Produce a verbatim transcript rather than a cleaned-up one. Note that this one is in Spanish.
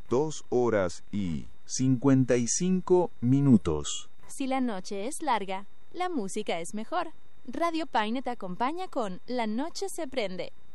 dos horas y cincuenta y cinco minutos. Si la noche es larga, la música es mejor. Radio Paine te acompaña con La Noche se prende.